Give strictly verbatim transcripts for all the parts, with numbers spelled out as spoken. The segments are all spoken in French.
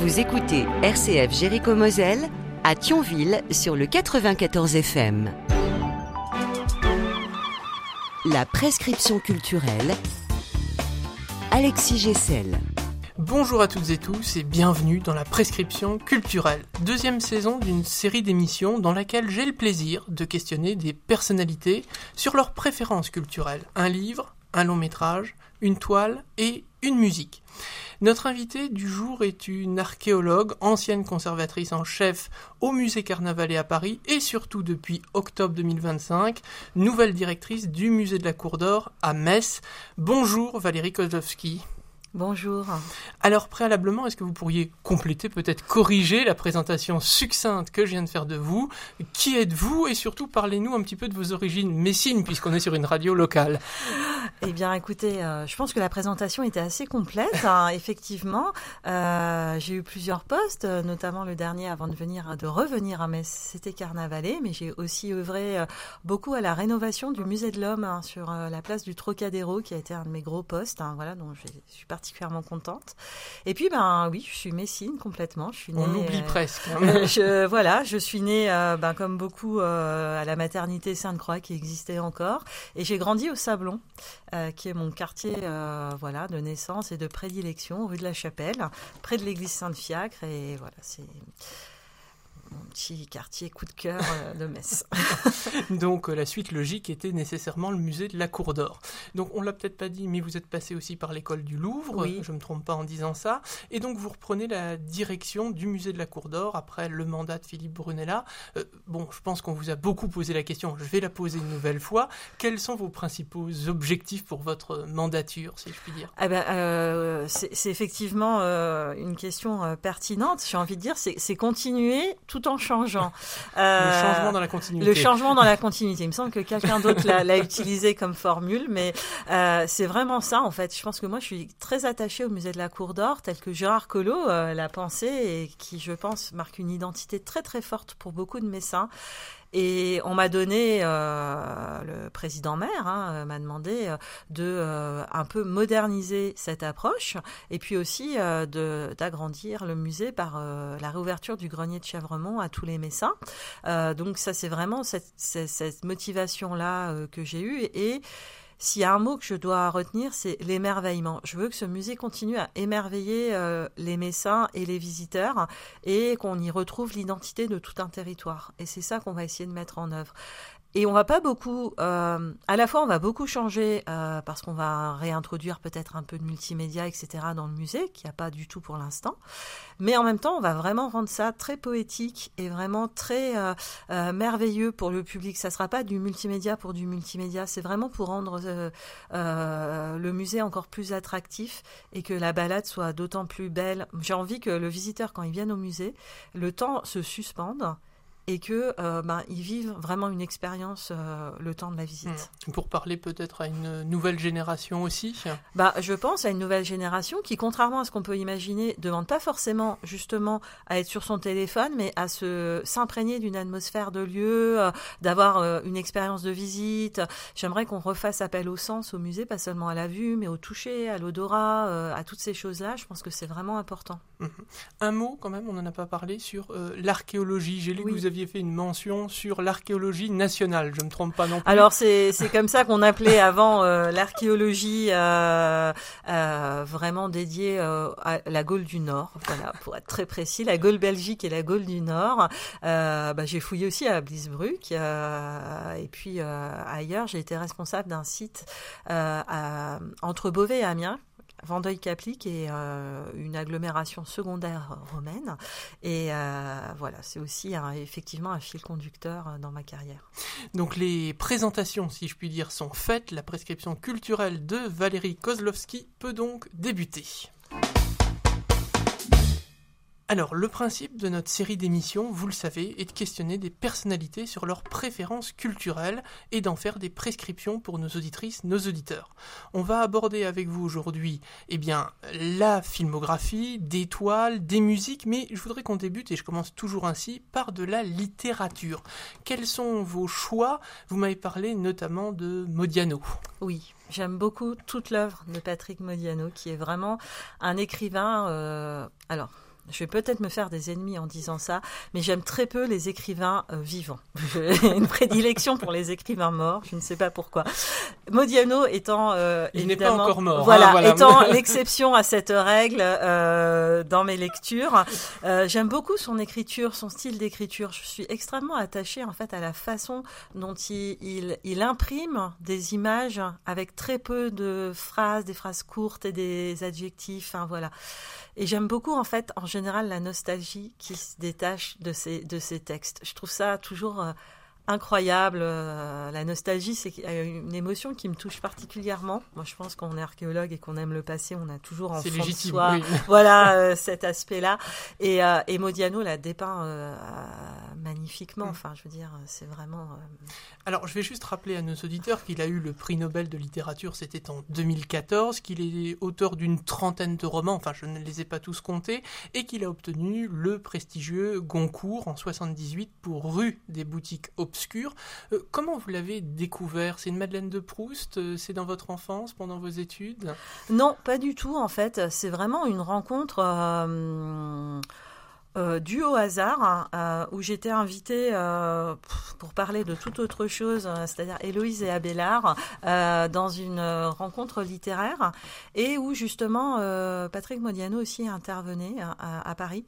Vous écoutez R C F Jéricho-Moselle à Thionville sur le quatre-vingt-quatorze F M. La prescription culturelle, Alexis Gessel. Bonjour à toutes et tous et bienvenue dans la prescription culturelle, deuxième saison d'une série d'émissions dans laquelle j'ai le plaisir de questionner des personnalités sur leurs préférences culturelles, un livre, un long métrage, une toile et une musique. Notre invitée du jour est une archéologue, ancienne conservatrice en chef au musée Carnavalet à Paris et surtout depuis octobre deux mille vingt-cinq, nouvelle directrice du musée de la Cour d'Or à Metz. Bonjour Valérie Kozlowski. Bonjour. Alors préalablement, est-ce que vous pourriez compléter, peut-être corriger la présentation succincte que je viens de faire de vous ? Qui êtes-vous ? Et surtout, parlez-nous un petit peu de vos origines messines, puisqu'on est sur une radio locale. Eh bien, écoutez, euh, je pense que la présentation était assez complète, hein, effectivement. Euh, j'ai eu plusieurs postes, notamment le dernier avant de, venir, de revenir à Metz, c'était Carnavalet, mais j'ai aussi œuvré euh, beaucoup à la rénovation du musée de l'Homme hein, sur euh, la place du Trocadéro, qui a été un de mes gros postes, hein, voilà, dont je suis particulièrement contente. Et puis, ben oui, je suis messine complètement. Je suis née, On l'oublie euh, presque. Euh, je, voilà, je suis née, euh, ben, comme beaucoup, euh, à la maternité Sainte-Croix qui existait encore. Et j'ai grandi au Sablon, euh, qui est mon quartier euh, voilà, de naissance et de prédilection, rue de la Chapelle, près de l'église Sainte-Fiacre. Et voilà, c'est mon petit quartier coup de cœur euh, de Metz. Donc euh, la suite logique était nécessairement le musée de la Cour d'Or. Donc on l'a peut-être pas dit, mais vous êtes passé aussi par l'école du Louvre, oui. Je me trompe pas en disant ça, et donc vous reprenez la direction du musée de la Cour d'Or après le mandat de Philippe Brunella. Euh, bon, je pense qu'on vous a beaucoup posé la question, je vais la poser une nouvelle fois. Quels sont vos principaux objectifs pour votre mandature, si je puis dire ? Ah ben, euh, c'est, c'est effectivement euh, une question euh, pertinente, j'ai envie de dire, c'est, c'est continuer tout en changeant. Euh, le changement dans la continuité. Le changement dans la continuité. Il me semble que quelqu'un d'autre l'a, l'a utilisé comme formule, mais euh, c'est vraiment ça en fait. Je pense que moi je suis très attachée au musée de la Cour d'Or, tel que Gérard Collot euh, l'a pensé et qui, je pense, marque une identité très très forte pour beaucoup de Messins. Et on m'a donné, euh, le président maire hein, m'a demandé de euh, un peu moderniser cette approche et puis aussi euh, de, d'agrandir le musée par euh, la réouverture du grenier de Chèvremont à tous les Messins. Euh, donc ça c'est vraiment cette, cette, cette motivation-là euh, que j'ai eue et s'il y a un mot que je dois retenir, c'est l'émerveillement. Je veux que ce musée continue à émerveiller euh, les Messins et les visiteurs et qu'on y retrouve l'identité de tout un territoire. Et c'est ça qu'on va essayer de mettre en œuvre. Et on va pas beaucoup, euh, à la fois on va beaucoup changer euh, parce qu'on va réintroduire peut-être un peu de multimédia, et cetera dans le musée, qu'il n'y a pas du tout pour l'instant. Mais en même temps, on va vraiment rendre ça très poétique et vraiment très euh, euh, merveilleux pour le public. Ça sera pas du multimédia pour du multimédia, c'est vraiment pour rendre euh, euh, le musée encore plus attractif et que la balade soit d'autant plus belle. J'ai envie que le visiteur, quand il vienne au musée, le temps se suspende et que euh, ben, ils vivent vraiment une expérience euh, le temps de la visite. Mmh. Pour parler peut-être à une nouvelle génération aussi bah, je pense à une nouvelle génération qui, contrairement à ce qu'on peut imaginer, ne demande pas forcément justement à être sur son téléphone, mais à se, s'imprégner d'une atmosphère de lieu, euh, d'avoir euh, une expérience de visite. J'aimerais qu'on refasse appel au sens au musée, pas seulement à la vue, mais au toucher, à l'odorat, euh, à toutes ces choses-là. Je pense que c'est vraiment important. Mmh. Un mot quand même, on n'en a pas parlé, sur euh, l'archéologie. J'ai lu oui. que vous aviez fait une mention sur l'archéologie nationale, je ne me trompe pas non plus. Alors c'est c'est comme ça qu'on appelait avant euh, l'archéologie euh, euh, vraiment dédiée euh, à la Gaule du Nord, voilà, pour être très précis, la Gaule Belgique et la Gaule du Nord. Euh, bah, j'ai fouillé aussi à Bliesbruck euh, et puis euh, ailleurs, j'ai été responsable d'un site euh, à, entre Beauvais et Amiens, Vandeuil-Caplique est euh, une agglomération secondaire romaine et euh, voilà, c'est aussi un, effectivement un fil conducteur dans ma carrière. Donc les présentations, si je puis dire, sont faites. La prescription culturelle de Valérie Kozlowski peut donc débuter. Alors, le principe de notre série d'émissions, vous le savez, est de questionner des personnalités sur leurs préférences culturelles et d'en faire des prescriptions pour nos auditrices, nos auditeurs. On va aborder avec vous aujourd'hui, eh bien, la filmographie, des toiles, des musiques, mais je voudrais qu'on débute, et je commence toujours ainsi, par de la littérature. Quels sont vos choix ? Vous m'avez parlé notamment de Modiano. Oui. J'aime beaucoup toute l'œuvre de Patrick Modiano, qui est vraiment un écrivain... Euh, alors... je vais peut-être me faire des ennemis en disant ça, mais j'aime très peu les écrivains euh, vivants. J'ai une prédilection pour les écrivains morts, je ne sais pas pourquoi. Modiano étant euh, il évidemment, n'est pas encore mort. Voilà, hein, voilà. étant l'exception à cette règle euh, dans mes lectures. Euh, j'aime beaucoup son écriture, son style d'écriture. Je suis extrêmement attachée en fait à la façon dont il, il, il imprime des images avec très peu de phrases, des phrases courtes et des adjectifs. Hein, voilà. Et j'aime beaucoup, en fait, en général, la nostalgie qui se détache de ces, de ces textes. Je trouve ça toujours euh, incroyable. Euh, la nostalgie, c'est une émotion qui me touche particulièrement. Moi, je pense qu'on est archéologue et qu'on aime le passé, on a toujours en c'est fond légitime, de soi oui. voilà, euh, cet aspect-là. Et, euh, et Modiano la dépeint euh, magnifiquement. Mm. Enfin, je veux dire, c'est vraiment... Euh... Alors, je vais juste rappeler à nos auditeurs qu'il a eu le prix Nobel de littérature, c'était en deux mille quatorze, qu'il est auteur d'une trentaine de romans, enfin je ne les ai pas tous comptés, et qu'il a obtenu le prestigieux Goncourt en soixante-dix-huit pour Rue des boutiques obscures. Euh, comment vous l'avez découvert ? C'est une Madeleine de Proust ? C'est dans votre enfance, pendant vos études ? Non, pas du tout en fait. C'est vraiment une rencontre... Euh... Euh, dû au hasard, hein, euh, où j'étais invitée euh, pour parler de toute autre chose, euh, c'est-à-dire Héloïse et Abélard, euh, dans une euh, rencontre littéraire, et où justement euh, Patrick Modiano aussi intervenait à, à Paris.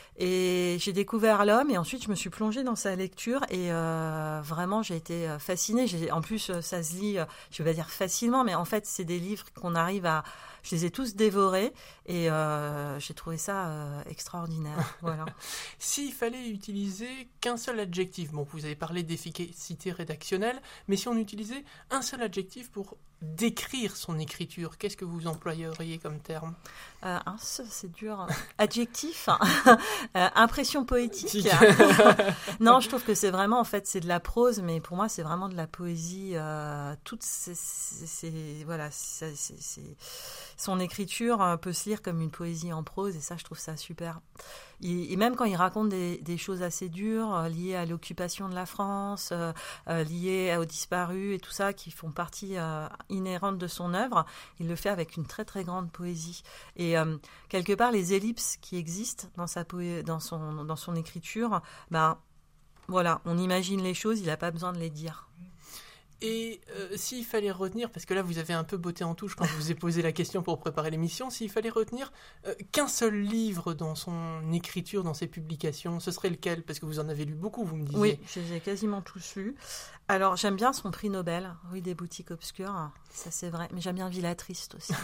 Et j'ai découvert l'homme, et ensuite je me suis plongée dans sa lecture, et euh, vraiment j'ai été fascinée. J'ai, en plus, ça se lit, je vais pas dire facilement, mais en fait c'est des livres qu'on arrive à... Je les ai tous dévorés, et euh, j'ai trouvé ça euh, extraordinaire. Voilà. S'il fallait utiliser qu'un seul adjectif, bon, vous avez parlé d'efficacité rédactionnelle, mais si on utilisait un seul adjectif pour décrire son écriture, qu'est-ce que vous employeriez comme terme ? euh, un seul, c'est dur. Adjectif, euh, impression poétique. Non, je trouve que c'est vraiment, en fait, c'est de la prose, mais pour moi, c'est vraiment de la poésie. Euh, toutes ces, ces, ces voilà, c'est, c'est, c'est... son écriture peut se lire comme une poésie en prose, et ça, je trouve ça super. Et, et même quand il raconte des, des choses assez dures, euh, liées à l'occupation de la France, euh, euh, liées aux disparus et tout ça, qui font partie euh, inhérente de son œuvre, il le fait avec une très très grande poésie. Et euh, quelque part, les ellipses qui existent dans sa poé- dans son dans son écriture, ben voilà, on imagine les choses, il n'a pas besoin de les dire. Et euh, s'il fallait retenir, parce que là vous avez un peu botté en touche quand je vous ai posé la question pour préparer l'émission, s'il fallait retenir euh, qu'un seul livre dans son écriture, dans ses publications, ce serait lequel ? Parce que vous en avez lu beaucoup, vous me disiez. Oui, je les ai quasiment tous lus. Alors j'aime bien son prix Nobel, Rue des boutiques obscures, ça c'est vrai, mais j'aime bien Villa Triste aussi.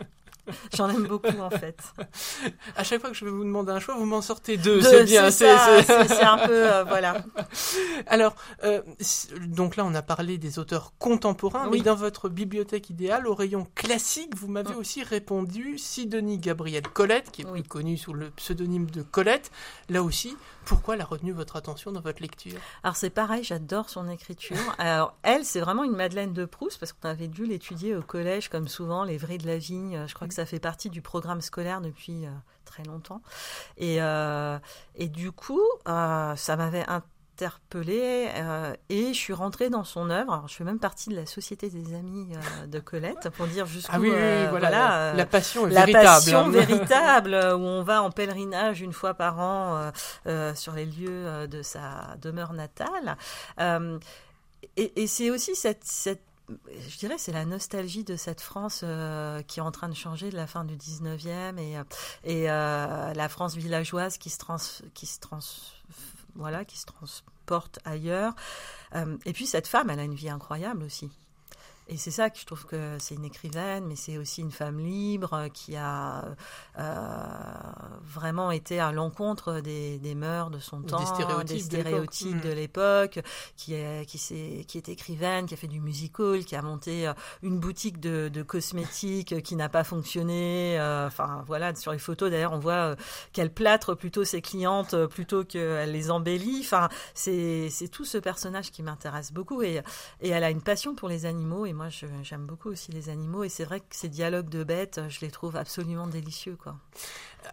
J'en aime beaucoup en fait. À chaque fois que je vais vous demander un choix, vous m'en sortez deux, deux c'est bien. C'est, ça, c'est... C'est, c'est un peu, euh, voilà. Alors, euh, donc là on a parlé des auteurs contemporains, oui. mais dans votre bibliothèque idéale, au rayon classique, vous m'avez mmh. aussi répondu Sidonie Gabrielle Colette, qui est oui. plus connue sous le pseudonyme de Colette. Là aussi, pourquoi elle a retenu votre attention dans votre lecture ? Alors c'est pareil, j'adore son écriture. Alors elle, c'est vraiment une Madeleine de Proust, parce qu'on avait dû l'étudier au collège, comme souvent, Les Vrais de la Vigne. Je crois que ça fait partie du programme scolaire depuis euh, très longtemps. Et, euh, et du coup, euh, ça m'avait interpellée euh, et je suis rentrée dans son œuvre. Alors, je fais même partie de la Société des Amis euh, de Colette, pour dire jusqu'où... Ah oui, oui, oui euh, voilà, voilà la, euh, la passion est la véritable. La passion véritable, où on va en pèlerinage une fois par an euh, euh, sur les lieux de sa demeure natale. Euh, et, et c'est aussi cette... cette je dirais c'est la nostalgie de cette France euh, qui est en train de changer de la fin du dix-neuvième et, et euh, la France villageoise qui se, trans, qui, se trans, voilà, qui se transporte ailleurs. Euh, et puis cette femme, elle a une vie incroyable aussi. Et c'est ça que je trouve que c'est une écrivaine, mais c'est aussi une femme libre qui a euh, vraiment été à l'encontre des, des mœurs de son temps, des stéréotypes, des stéréotypes de l'époque, de l'époque, qui est, qui, s'est, qui est écrivaine, qui a fait du musical, qui a monté une boutique de, de cosmétiques qui n'a pas fonctionné. Euh, enfin voilà, sur les photos d'ailleurs, on voit qu'elle plâtre plutôt ses clientes plutôt qu'elle les embellit. Enfin, c'est, c'est tout ce personnage qui m'intéresse beaucoup et, et elle a une passion pour les animaux et moi, je, j'aime beaucoup aussi les animaux et c'est vrai que ces dialogues de bêtes, je les trouve absolument délicieux, quoi.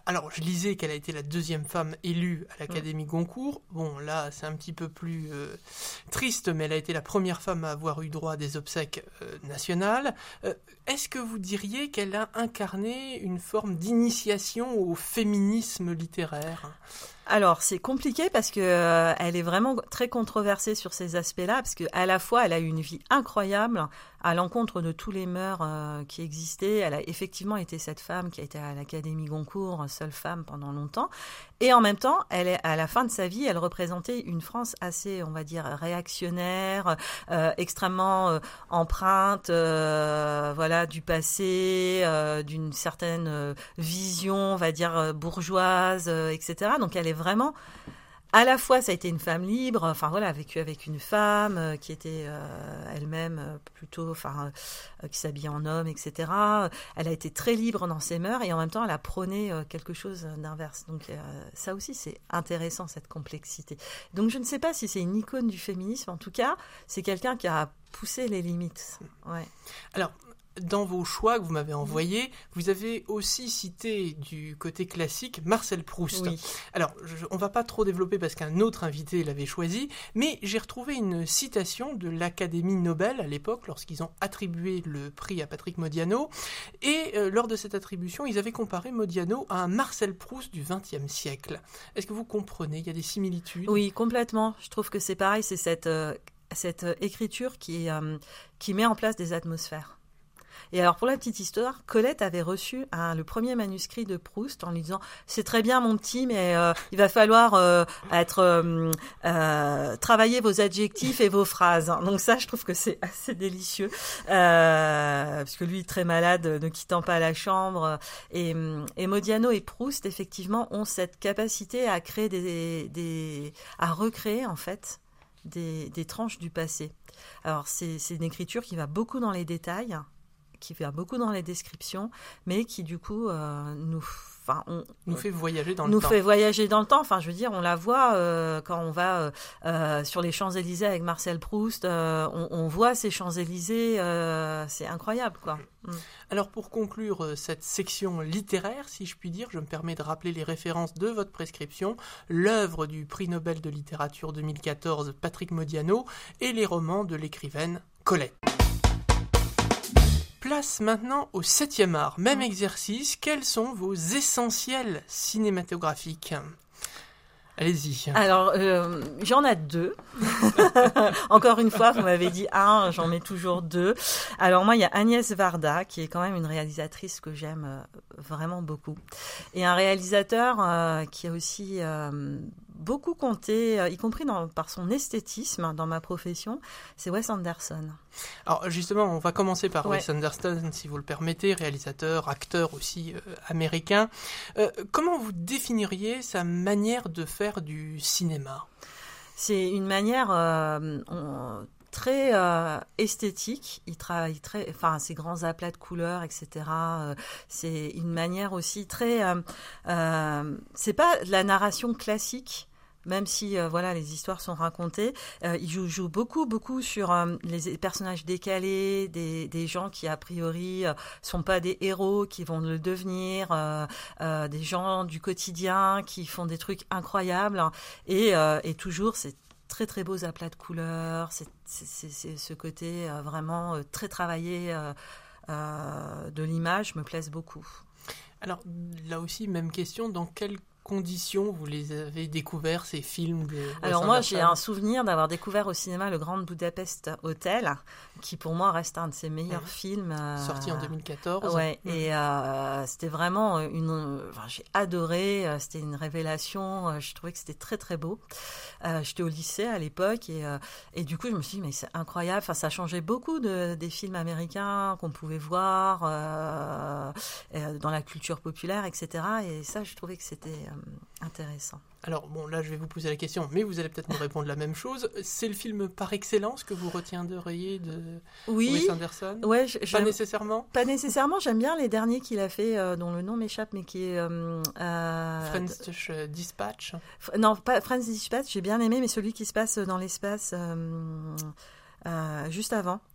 Alors, je lisais qu'elle a été la deuxième femme élue à l'Académie Goncourt. Bon, là, c'est un petit peu plus euh, triste, mais elle a été la première femme à avoir eu droit à des obsèques euh, nationales. Euh, est-ce que vous diriez qu'elle a incarné une forme d'initiation au féminisme littéraire ? Alors, c'est compliqué parce que euh, elle est vraiment très controversée sur ces aspects-là, parce que à la fois, elle a eu une vie incroyable à l'encontre de tous les mœurs euh, qui existaient. Elle a effectivement été cette femme qui a été à l'Académie Goncourt, seule femme pendant longtemps. Et en même temps, elle est, à la fin de sa vie, elle représentait une France assez, on va dire, réactionnaire, euh, extrêmement euh, empreinte, euh, voilà, du passé, euh, d'une certaine euh, vision, on va dire, euh, bourgeoise, euh, et cetera. Donc, elle est vraiment, à la fois, ça a été une femme libre, enfin voilà, vécue avec une femme euh, qui était euh, elle-même euh, plutôt, enfin, euh, qui s'habillait en homme, et cetera. Elle a été très libre dans ses mœurs et en même temps, elle a prôné euh, quelque chose d'inverse. Donc euh, ça aussi, c'est intéressant, cette complexité. Donc je ne sais pas si c'est une icône du féminisme, en tout cas, c'est quelqu'un qui a poussé les limites. Ouais. Alors, dans vos choix que vous m'avez envoyés, vous avez aussi cité du côté classique Marcel Proust. Oui. Alors, je, on ne va pas trop développer parce qu'un autre invité l'avait choisi, mais j'ai retrouvé une citation de l'Académie Nobel à l'époque, lorsqu'ils ont attribué le prix à Patrick Modiano. Et euh, lors de cette attribution, ils avaient comparé Modiano à un Marcel Proust du vingtième siècle. Est-ce que vous comprenez ? Il y a des similitudes ? Oui, complètement. Je trouve que c'est pareil, c'est cette, euh, cette écriture qui, euh, qui met en place des atmosphères. Et alors, pour la petite histoire, Colette avait reçu un, le premier manuscrit de Proust en lui disant « C'est très bien, mon petit, mais euh, il va falloir euh, être, euh, euh, travailler vos adjectifs et vos phrases. » Donc ça, je trouve que c'est assez délicieux, euh, parce que lui, très malade, ne quittant pas la chambre. Et, et Modiano et Proust, effectivement, ont cette capacité à créer des, des à recréer, en fait, des, des tranches du passé. Alors, c'est, c'est une écriture qui va beaucoup dans les détails, qui va beaucoup dans les descriptions, mais qui du coup euh, nous, enfin, on, nous fait voyager dans nous le temps. Nous fait voyager dans le temps. Enfin, je veux dire, on la voit euh, quand on va euh, euh, sur les Champs-Élysées avec Marcel Proust. Euh, on, on voit ces Champs-Élysées, euh, c'est incroyable, quoi. Mm. Alors, pour conclure euh, cette section littéraire, si je puis dire, je me permets de rappeler les références de votre prescription, l'œuvre du prix Nobel de littérature deux mille quatorze, Patrick Modiano, et les romans de l'écrivaine Colette. Place maintenant au septième art. Même exercice, quels sont vos essentiels cinématographiques ? Allez-y. Alors, euh, j'en ai deux. Encore une fois, vous m'avez dit un, j'en mets toujours deux. Alors moi, il y a Agnès Varda, qui est quand même une réalisatrice que j'aime euh, vraiment beaucoup. Et un réalisateur euh, qui a aussi euh, beaucoup compté, euh, y compris dans, par son esthétisme dans ma profession, c'est Wes Anderson. Alors justement, on va commencer par ouais. Wes Anderson, si vous le permettez, réalisateur, acteur aussi euh, américain. Euh, comment vous définiriez sa manière de faire du cinéma ? C'est une manière euh, on, très euh, esthétique. Il travaille très, enfin, ses grands aplats de couleurs, et cetera. Euh, c'est une manière aussi très. Euh, euh, c'est pas de la narration classique. Même si euh, voilà, les histoires sont racontées, euh, il joue, joue beaucoup, beaucoup sur euh, les personnages décalés, des, des gens qui a priori euh, sont pas des héros, qui vont le devenir, euh, euh, des gens du quotidien qui font des trucs incroyables, et, euh, et toujours c'est très très beaux aplats de couleurs, c'est, c'est, c'est, c'est ce côté euh, vraiment euh, très travaillé euh, euh, de l'image me plaise beaucoup. Alors là aussi, même question, dans quel conditions vous les avez découverts, ces films de Alors moi, j'ai un souvenir d'avoir découvert au cinéma le Grand Budapest Hotel, qui pour moi reste un de ses meilleurs mmh. films. Euh... Sorti en deux mille quatorze. Ouais, mmh. et euh, c'était vraiment une... Enfin, j'ai adoré, c'était une révélation, je trouvais que c'était très très beau. Euh, j'étais au lycée à l'époque, et, euh, et du coup, je me suis dit, mais c'est incroyable, enfin, ça changeait beaucoup de, des films américains qu'on pouvait voir euh, dans la culture populaire, et cetera. Et ça, je trouvais que c'était... intéressant. Alors, bon, là, je vais vous poser la question, mais vous allez peut-être me répondre la même chose. C'est le film par excellence que vous retiendriez de oui, Wes Anderson ? Ouais, je, pas nécessairement Pas nécessairement. J'aime bien les derniers qu'il a fait, euh, dont le nom m'échappe, mais qui est... Euh, euh, French Dispatch. Non, pas French Dispatch, j'ai bien aimé, mais celui qui se passe dans l'espace euh, euh, juste avant.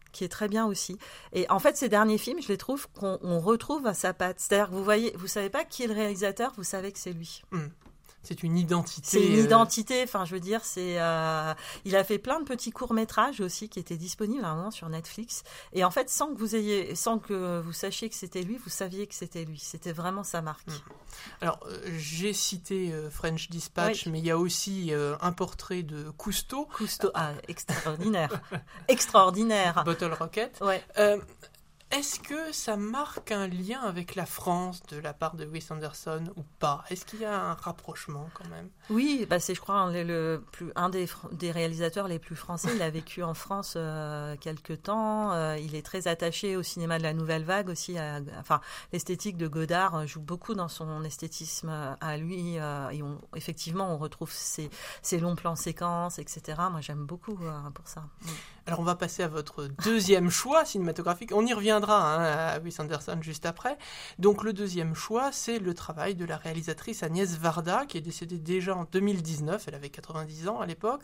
qui est très bien aussi. Et en fait, ces derniers films, je les trouve qu'on on retrouve sa patte. C'est-à-dire que vous voyez, vous savez pas qui est le réalisateur, vous savez que c'est lui. Mmh. C'est une identité. C'est une identité. Enfin, je veux dire, c'est. Euh, il a fait plein de petits courts métrages aussi qui étaient disponibles à un moment sur Netflix. Et en fait, sans que vous ayez, sans que vous sachiez que c'était lui, vous saviez que c'était lui. C'était vraiment sa marque. Mmh. Alors, euh, j'ai cité euh, French Dispatch, oui. mais il y a aussi euh, un portrait de Cousteau. Cousteau, ah, extraordinaire, extraordinaire. Bottle Rocket. Ouais. Euh, Est-ce que ça marque un lien avec la France de la part de Wes Anderson ou pas ? Est-ce qu'il y a un rapprochement quand même ? Oui, bah c'est je crois le, le plus, un des, des réalisateurs les plus français. Il a vécu en France euh, quelque temps. Euh, il est très attaché au cinéma de la Nouvelle Vague aussi. À, enfin, l'esthétique de Godard joue beaucoup dans son esthétisme à lui. Euh, et on, effectivement, on retrouve ses, ses longs plans séquences, et cetera. Moi, j'aime beaucoup euh, pour ça. Alors, on va passer à votre deuxième choix cinématographique. On y reviendra hein, à Wes Anderson juste après. Donc, le deuxième choix, c'est le travail de la réalisatrice Agnès Varda, qui est décédée déjà en deux mille dix-neuf. Elle avait quatre-vingt-dix ans à l'époque.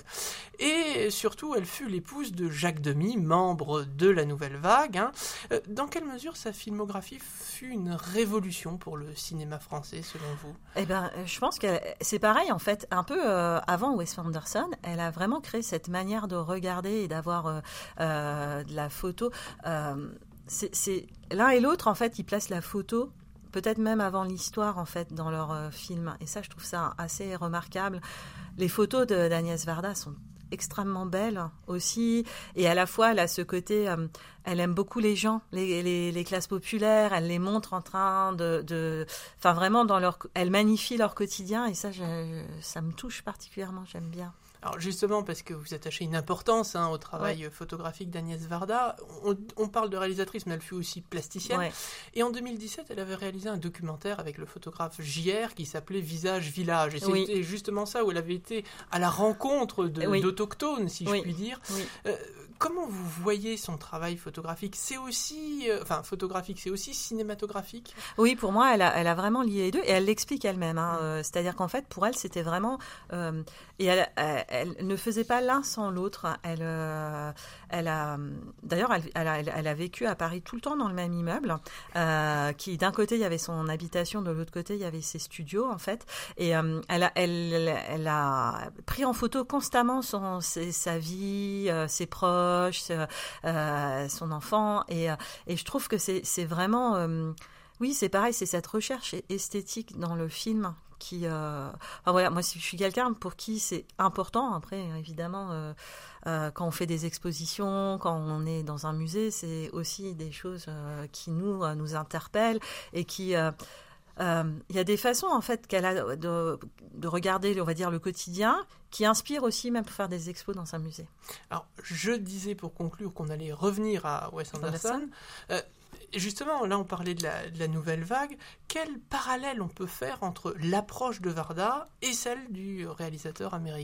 Et surtout, elle fut l'épouse de Jacques Demy, membre de la Nouvelle Vague. Hein. Dans quelle mesure sa filmographie fut une révolution pour le cinéma français, selon vous ? Eh ben, je pense que c'est pareil, en fait. Un peu euh, avant Wes Anderson, elle a vraiment créé cette manière de regarder et d'avoir euh, euh, de la photo. Euh, c'est, c'est l'un et l'autre, en fait, ils placent la photo peut-être même avant l'histoire, en fait, dans leurs euh, films. Et ça, je trouve ça assez remarquable. Les photos de, d'Agnès Varda sont extrêmement belle aussi, et à la fois elle a ce côté, euh, elle aime beaucoup les gens, les, les, les classes populaires, elle les montre en train de, de, enfin vraiment dans leur, elle magnifie leur quotidien, et ça, je, ça me touche particulièrement, j'aime bien. Alors justement, parce que vous attachez une importance hein, au travail ouais. photographique d'Agnès Varda, on, on parle de réalisatrice, mais elle fut aussi plasticienne. Ouais. Et en deux mille dix-sept, elle avait réalisé un documentaire avec le photographe J R qui s'appelait Visage Village. Et c'était oui. justement ça, où elle avait été à la rencontre de, oui. d'autochtones, si oui. je puis dire. Oui. Euh, comment vous voyez son travail photographique ? C'est aussi, euh, enfin photographique, c'est aussi cinématographique ? Oui, pour moi, elle a, elle a vraiment lié les deux, et elle l'explique elle-même. Hein, euh, c'est-à-dire qu'en fait, pour elle, c'était vraiment, euh, et elle, elle, elle ne faisait pas l'un sans l'autre. Elle, euh, elle a, d'ailleurs, elle, elle, a, elle a vécu à Paris tout le temps dans le même immeuble, euh, qui d'un côté il y avait son habitation, de l'autre côté il y avait ses studios en fait, et euh, elle, a, elle, elle a pris en photo constamment son, ses, sa vie, euh, ses proches, euh, son enfant, et, et je trouve que c'est, c'est vraiment, euh, oui, c'est pareil, c'est cette recherche esthétique dans le film. Qui, euh... enfin, voilà, moi je suis quelqu'un pour qui c'est important. Après, évidemment, euh, euh, quand on fait des expositions, quand on est dans un musée, c'est aussi des choses euh, qui nous euh, nous interpellent et qui. Il euh, euh, y a des façons en fait qu'elle a de, de regarder, on va dire, le quotidien, qui inspire aussi même pour faire des expos dans un musée. Alors, je disais pour conclure qu'on allait revenir à Wes Anderson. Anderson. Euh, Justement, là, on parlait de la, de la Nouvelle Vague. Quel parallèle on peut faire entre l'approche de Varda et celle du réalisateur américain ?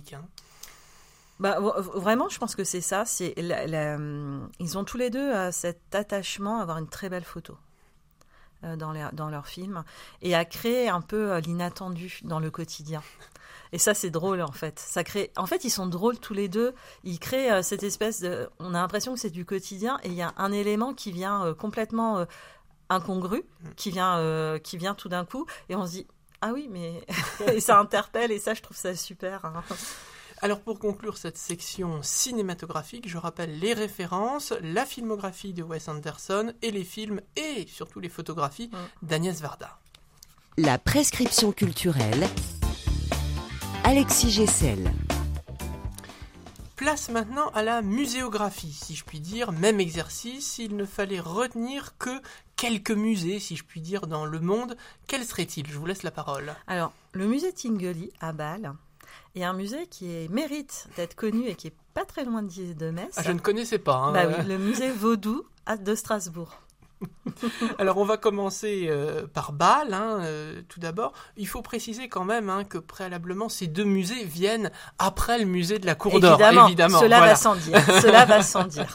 Bah, vraiment, je pense que c'est ça. C'est la, la, ils ont tous les deux euh, cet attachement à avoir une très belle photo euh, dans, les, dans leurs films et à créer un peu euh, l'inattendu dans le quotidien. Et ça, c'est drôle, en fait. Ça crée... En fait, ils sont drôles tous les deux. Ils créent euh, cette espèce de... On a l'impression que c'est du quotidien, et il y a un élément qui vient euh, complètement euh, incongru, qui vient, euh, qui vient tout d'un coup, et on se dit « Ah oui, mais... » Et ça interpelle, et ça, je trouve ça super. Hein. Alors, pour conclure cette section cinématographique, je rappelle les références, la filmographie de Wes Anderson, et les films, et surtout les photographies mmh. d'Agnès Varda. La prescription culturelle... Alexis Gessel. Place maintenant à la muséographie, si je puis dire. Même exercice, il ne fallait retenir que quelques musées, si je puis dire, dans le monde. Quels seraient-ils ? Je vous laisse la parole. Alors, le musée Tinguely à Bâle est un musée qui est, mérite d'être connu et qui est pas très loin de Metz. Ah, je ne connaissais pas. Hein. Bah oui, le musée Vaudou de Strasbourg. Alors on va commencer euh, par Bâle, hein, euh, tout d'abord. Il faut préciser quand même hein, que préalablement ces deux musées viennent après le musée de la Cour d'Or. Évidemment, évidemment. Cela voilà. va sans dire. Cela va sans dire.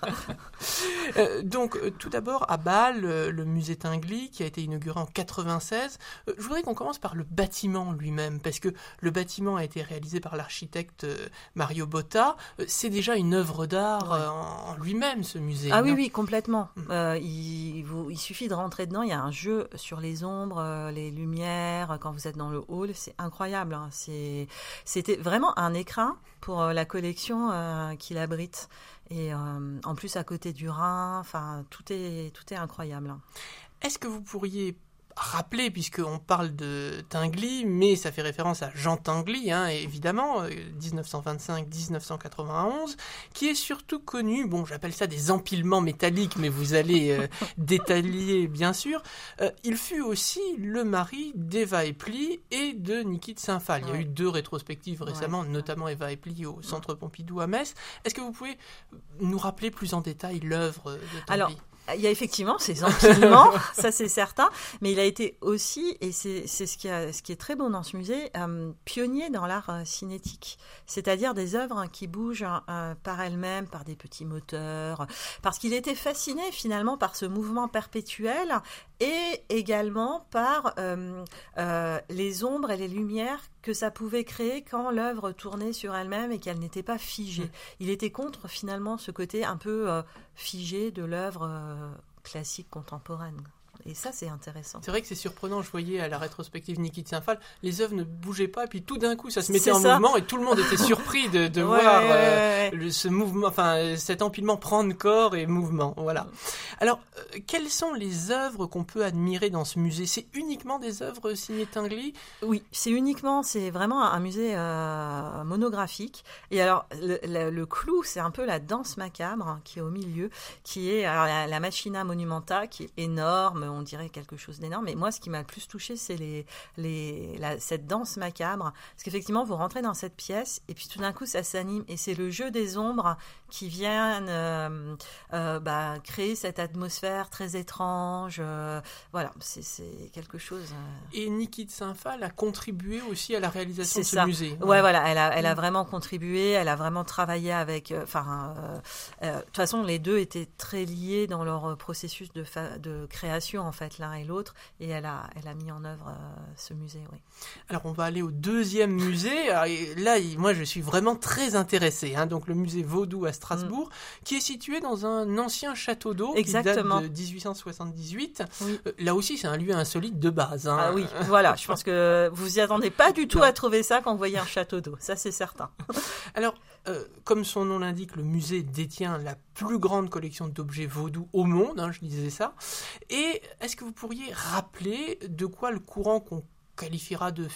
Euh, donc euh, tout d'abord à Bâle, euh, le musée Tinguely qui a été inauguré en quatre-vingt-seize. Euh, je voudrais qu'on commence par le bâtiment lui-même parce que le bâtiment a été réalisé par l'architecte euh, Mario Botta. Euh, c'est déjà une œuvre d'art Ouais. euh, en, en lui-même ce musée. Ah oui, non oui, complètement. Mm. Euh, il, vous, il suffit de rentrer dedans. Il y a un jeu sur les ombres, euh, les lumières. Quand vous êtes dans le hall, c'est incroyable. Hein. C'est, c'était vraiment un écrin pour euh, la collection euh, qu'il abrite. Et euh, en plus, à côté du Rhin, enfin, tout est, tout est incroyable. Hein. Est-ce que vous pourriez rappeler, puisqu'on parle de Tinguely, mais ça fait référence à Jean Tinguely, hein, évidemment, euh, dix-neuf cent vingt-cinq à dix-neuf cent quatre-vingt-onze, qui est surtout connu, bon, j'appelle ça des empilements métalliques, mais vous allez euh, détailler, bien sûr. Euh, il fut aussi le mari d'Eva Epli et de Niki de Saint-Phal. Il y a Ouais. eu deux rétrospectives récemment, Ouais. notamment Eva Epli au Centre Pompidou à Metz. Est-ce que vous pouvez nous rappeler plus en détail l'œuvre de Tinguely ? Alors, il y a effectivement ces empilements, ça c'est certain, mais il a été aussi, et c'est, c'est ce, qui a, ce qui est très beau dans ce musée, euh, pionnier dans l'art euh, cinétique, c'est-à-dire des œuvres hein, qui bougent euh, par elles-mêmes, par des petits moteurs, parce qu'il était fasciné finalement par ce mouvement perpétuel et également par euh, euh, les ombres et les lumières que ça pouvait créer quand l'œuvre tournait sur elle-même et qu'elle n'était pas figée. Mmh. Il était contre finalement ce côté un peu euh, figé de l'œuvre euh, classique contemporaine. Et ça, c'est intéressant. C'est vrai que c'est surprenant. Je voyais à la rétrospective Niki de Saint-Phal, les œuvres ne bougeaient pas, et puis tout d'un coup, ça se mettait c'est en ça. mouvement, et tout le monde était surpris de, de ouais, voir ouais, euh, ouais. le, ce mouvement, enfin cet empilement prendre corps et mouvement. Voilà. Alors, euh, quelles sont les œuvres qu'on peut admirer dans ce musée ? C'est uniquement des œuvres signées Tinguely ? Oui, c'est uniquement, c'est vraiment un musée euh, monographique. Et alors, le, le, le clou, c'est un peu la danse macabre hein, qui est au milieu, qui est alors, la, la Machina Monumenta, qui est énorme, on dirait quelque chose d'énorme. Mais moi, ce qui m'a le plus touché, c'est les, les, la, cette danse macabre. Parce qu'effectivement, vous rentrez dans cette pièce et puis tout d'un coup, ça s'anime. Et c'est le jeu des ombres qui viennent euh, euh, bah, créer cette atmosphère très étrange. Euh, voilà, c'est, c'est quelque chose... Euh... Et Niki de Saint-Phal a contribué aussi à la réalisation c'est de ce ça. musée. Ouais, ouais, voilà, elle a, elle a vraiment contribué, elle a vraiment travaillé avec... Enfin, euh, euh, de toute façon, les deux étaient très liés dans leur processus de, fa- de création, en fait, l'un et l'autre. Et elle a, elle a mis en œuvre euh, ce musée, oui. Alors, on va aller au deuxième musée. Alors, là, moi, je suis vraiment très intéressée. Hein, donc, le musée Vaudou à Strasbourg, mm. qui est situé dans un ancien château d'eau Exactement. qui date de dix-huit cent soixante-dix-huit. Oui. Euh, là aussi, c'est un lieu insolite de base. Hein. Ah oui, voilà. Je pense que vous y attendez pas du tout non. à trouver ça quand vous voyez un château d'eau. Ça, c'est certain. Alors, euh, comme son nom l'indique, le musée détient la plus grande collection d'objets vaudous au monde, hein, je disais ça. Et est-ce que vous pourriez rappeler de quoi le courant qu'on qualifiera de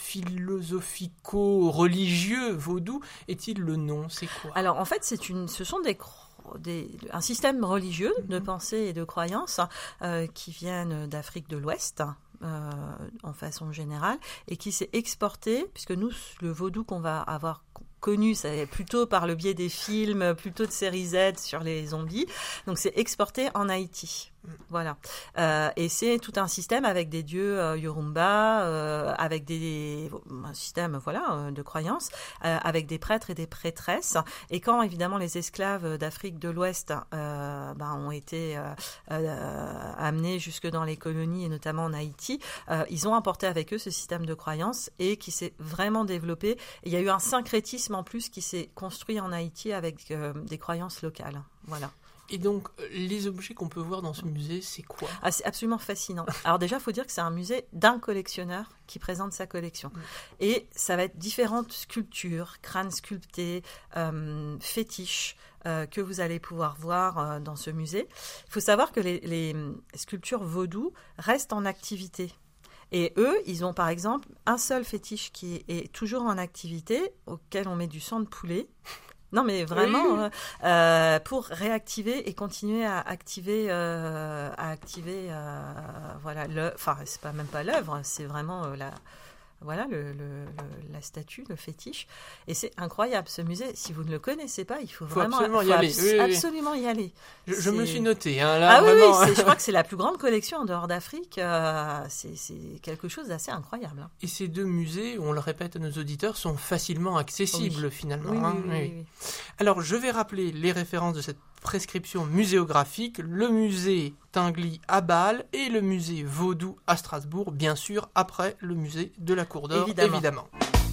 philosophico-religieux vaudou est-il le nom ? C'est quoi ? Alors, en fait, c'est une, ce sont des... Des, un système religieux de pensée et de croyance euh, qui viennent d'Afrique de l'Ouest euh, en façon générale et qui s'est exporté, puisque nous, le vaudou qu'on va avoir connu, c'est plutôt par le biais des films, plutôt de série Z sur les zombies, donc c'est exporté en Haïti. Voilà. Euh, et c'est tout un système avec des dieux euh, Yorumba, euh, avec des, un système voilà, euh, de croyances, euh, avec des prêtres et des prêtresses. Et quand, évidemment, les esclaves d'Afrique de l'Ouest euh, ben, ont été euh, euh, amenés jusque dans les colonies, et notamment en Haïti, euh, ils ont apporté avec eux ce système de croyances et qui s'est vraiment développé. Et il y a eu un syncrétisme en plus qui s'est construit en Haïti avec euh, des croyances locales. Voilà. Et donc, les objets qu'on peut voir dans ce musée, c'est quoi ? Ah, c'est absolument fascinant. Alors déjà, il faut dire que c'est un musée d'un collectionneur qui présente sa collection. Mmh. Et ça va être différentes sculptures, crânes sculptés, euh, fétiches, euh, que vous allez pouvoir voir euh, dans ce musée. Il faut savoir que les, les sculptures vaudou restent en activité. Et eux, ils ont par exemple un seul fétiche qui est toujours en activité, auquel on met du sang de poulet. Non, mais vraiment, oui. euh, pour réactiver et continuer à activer, euh, à activer, euh, voilà, le, enfin, c'est pas même pas l'œuvre, c'est vraiment euh, la, voilà, le, le, le, la statue, le fétiche. Et c'est incroyable, ce musée. Si vous ne le connaissez pas, il faut, faut vraiment absolument faut y aller. abs- Oui, oui, absolument y aller. Je, je C'est... me le suis noté. Hein, là, ah oui, vraiment. oui c'est, je crois que c'est la plus grande collection en dehors d'Afrique. Euh, c'est, c'est quelque chose d'assez incroyable. Hein. Et ces deux musées, on le répète à nos auditeurs, sont facilement accessibles oui. finalement. Oui, hein, oui, oui, oui, oui. Alors, je vais rappeler les références de cette prescription muséographique. Le musée Tinguely à Bâle et le musée Vaudou à Strasbourg, bien sûr, après le musée de la Cour d'Or, évidemment. évidemment.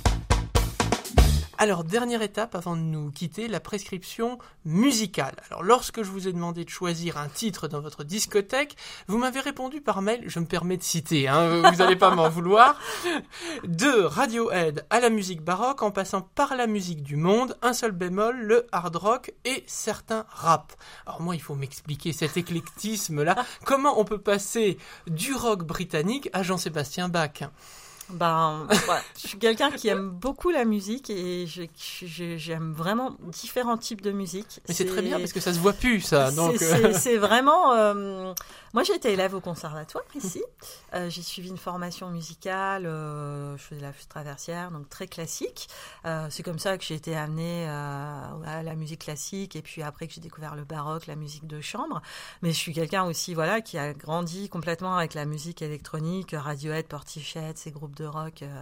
Alors, dernière étape avant de nous quitter, la prescription musicale. Alors, lorsque je vous ai demandé de choisir un titre dans votre discothèque, vous m'avez répondu par mail, je me permets de citer, hein, vous n'allez pas m'en vouloir, de Radiohead à la musique baroque, en passant par la musique du monde, un seul bémol, le hard rock et certains rap. Alors moi, il faut m'expliquer cet éclectisme-là. Comment on peut passer du rock britannique à Jean-Sébastien Bach ? Ben, voilà. Je suis quelqu'un qui aime beaucoup la musique et je, je, j'aime vraiment différents types de musique. Mais c'est, c'est très bien parce que ça se voit plus, ça. Donc... C'est, c'est, c'est vraiment... Euh... Moi, j'ai été élève au conservatoire ici. Euh, j'ai suivi une formation musicale. Euh, je faisais la flûte traversière, donc très classique. Euh, c'est comme ça que j'ai été amenée euh, à la musique classique et puis après que j'ai découvert le baroque, la musique de chambre. Mais je suis quelqu'un aussi, voilà, qui a grandi complètement avec la musique électronique, Radiohead, Portichet, ces groupes de rock. Euh...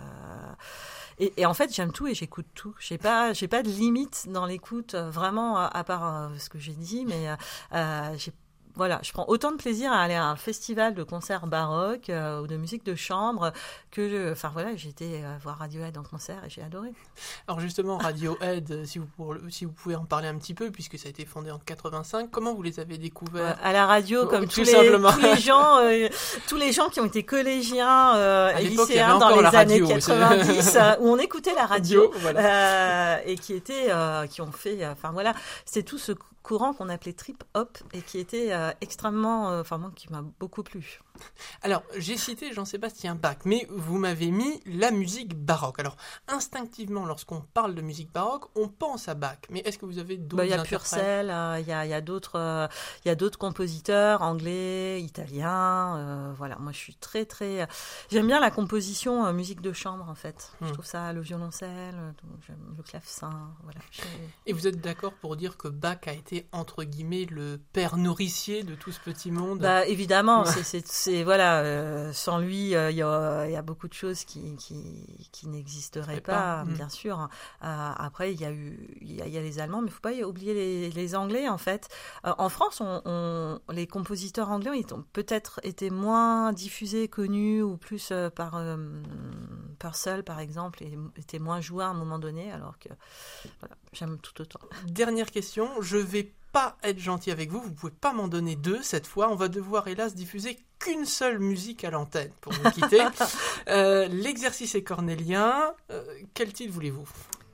Et, et en fait, j'aime tout et j'écoute tout. J'ai pas, j'ai pas de limite dans l'écoute, vraiment, à part euh, ce que j'ai dit, mais euh, j'ai Voilà, je prends autant de plaisir à aller à un festival de concerts baroques euh, ou de musique de chambre que je... Enfin voilà, j'ai été euh, voir Radiohead en concert et j'ai adoré. Alors justement, Radiohead, si vous, pour, si vous pouvez en parler un petit peu, puisque ça a été fondé en quatre-vingt-cinq, comment vous les avez découverts ? À la radio, oh, comme tous les, tous les gens, euh, tous les gens qui ont été collégiens euh, et lycéens dans les années quatre-vingt-dix, euh, où on écoutait la radio, radio voilà. euh, et qui étaient, euh, qui ont fait, enfin euh, voilà, c'est tout ce courant qu'on appelait trip-hop et qui était euh, extrêmement, euh, enfin moi qui m'a beaucoup plu. Alors j'ai cité Jean-Sébastien Bach, mais vous m'avez mis la musique baroque. Alors instinctivement, lorsqu'on parle de musique baroque, on pense à Bach. Mais est-ce que vous avez d'autres bah, y a interprètes ? Purcell, il euh, y, a, y a d'autres, il euh, y a d'autres compositeurs anglais, italiens. Euh, voilà, moi je suis très très, euh, j'aime bien la composition euh, musique de chambre en fait. Hmm. Je trouve ça le violoncelle, donc, j'aime le clavecin. Voilà. Je... Et vous êtes d'accord pour dire que Bach a été entre guillemets le père nourricier de tout ce petit monde ? Bah évidemment, c'est, c'est, c'est voilà, euh, sans lui, il euh, y, y a beaucoup de choses qui qui, qui n'existeraient pas, pas, bien mmh. sûr. Euh, après, il y a eu, il y a, y a les Allemands, mais il faut pas oublier les, les Anglais en fait. Euh, en France, on, on, les compositeurs anglais ils ont peut-être été moins diffusés, connus ou plus euh, par euh, Purcell par exemple, et étaient moins joués à un moment donné, alors que voilà, j'aime tout autant. Dernière question, je vais pas être gentil avec vous, vous pouvez pas m'en donner deux cette fois, on va devoir hélas diffuser qu'une seule musique à l'antenne pour nous quitter. euh, l'exercice est cornélien, euh, quel titre voulez-vous ?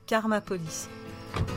Karma Police.